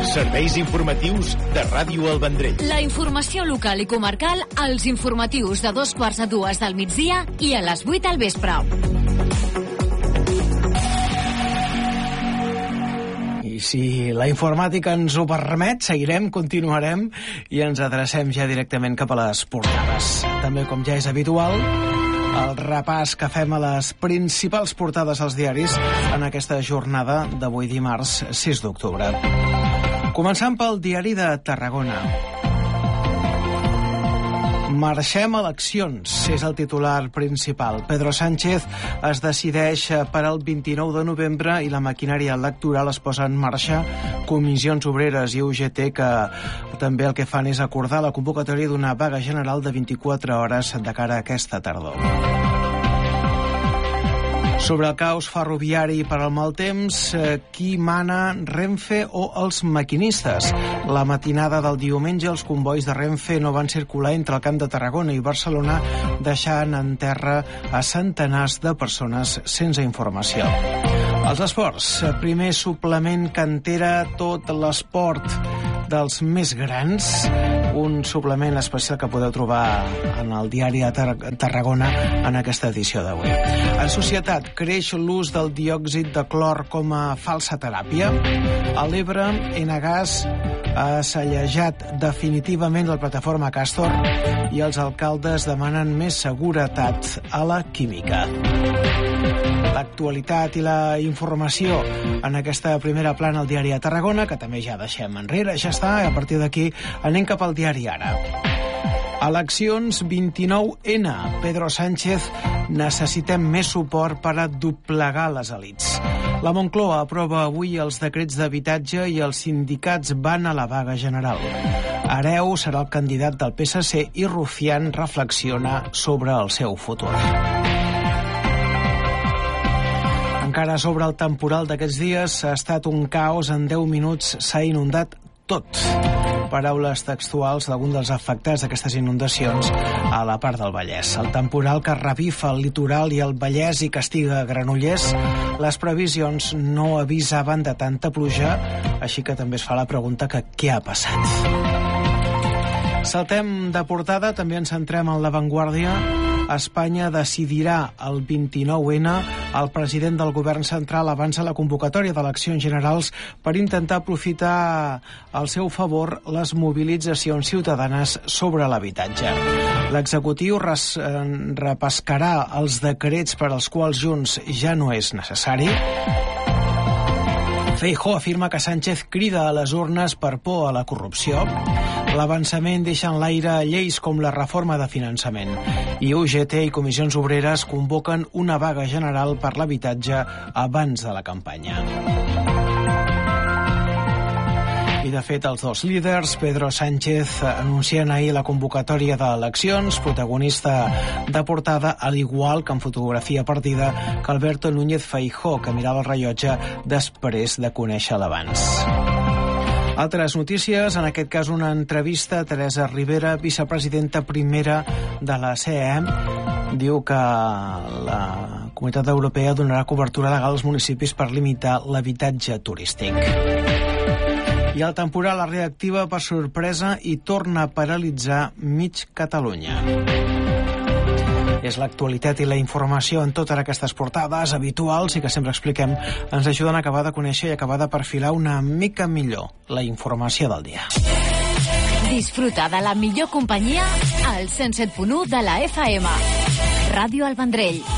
Serveis informatius de Ràdio El Vendrell. La informació local i comarcal als informatius de 2:45 del migdia i a les 8 al vespre. I si la informàtica ens ho permet, continuarem i ens adrecem ja directament cap a les portades. També, com ja és habitual, el repàs que fem a les principals portades als diaris en aquesta jornada d'avui dimarts 6 d'octubre. Començant pel Diari de Tarragona. Marxem a eleccions, és el titular principal. Pedro Sánchez es decideix per al 29 de novembre i la maquinària electoral es posa en marxa. Comissions Obreres i UGT que també el que fan és acordar la convocatòria d'una vaga general de 24 hores de cara a aquesta tardor. Sobre el caos ferroviari per al mal temps, qui mana, Renfe o els maquinistes? La matinada del diumenge els convois de Renfe no van circular entre el Camp de Tarragona i Barcelona, deixant en terra a centenars de persones sense informació. Els esports, primer suplement cantera, tot l'esport dels més grans, un suplement especial que podeu trobar en el Diari de Tarragona en aquesta edició d'avui. En societat, creix l'ús del diòxid de clor com a falsa teràpia. A l'Ebre, Enagás ha cellejat definitivament la plataforma Castor i els alcaldes demanen més seguretat a la química. L'actualitat i la informació en aquesta primera plana al Diari de Tarragona, que també ja deixem enrere, ja està, i a partir d'aquí anem cap al Diari Ara. Eleccions 29N. Pedro Sánchez, necessitem més suport per a doblegar les elits. La Moncloa aprova avui els decrets d'habitatge i els sindicats van a la vaga general. Hereu serà el candidat del PSC i Rufián reflexiona sobre el seu futur. Encara sobre el temporal d'aquests dies, ha estat un caos. En 10 minuts s'ha inundat tot. Paraules textuals d'algun dels afectats d'aquestes inundacions a la part del Vallès. El temporal que revifa el litoral i el Vallès i castiga Granollers. Les previsions no avisaven de tanta pluja, així que també es fa la pregunta que què ha passat. Saltem de portada, també ens centrem en La Vanguardia. Espanya decidirà el 29N. El president del govern central avança la convocatòria d'eleccions generals per intentar aprofitar al seu favor les mobilitzacions ciutadanes sobre l'habitatge. L'executiu repescarà els decrets per als quals Junts ja no és necessari. Feijóo afirma que Sánchez crida a les urnes per por a la corrupció. L'avançament deixa en l'aire lleis com la reforma de finançament. I UGT i Comissions Obreres convoquen una vaga general per l'habitatge abans de la campanya. I, de fet, els dos líders, Pedro Sánchez, anuncien ahir la convocatòria d'eleccions, protagonista de portada, al igual que en fotografia partida, que Alberto Núñez Feijóo, que mirava el rellotge després de conèixer l'abans. Altres notícies, en aquest cas una entrevista a Teresa Ribera, vicepresidenta primera de la CEE. Diu que la Comunitat Europea donarà cobertura legal als municipis per limitar l'habitatge turístic. I el temporal es reactiva per sorpresa i torna a paralitzar mig Catalunya. És l'actualitat i la informació en totes aquestes portades habituals i que sempre expliquem, ens ajuden a acabar de conèixer i acabar de perfilar una mica millor la informació del dia. Disfruta de la millor companyia al 107.1 de la FM. Ràdio El Vendrell.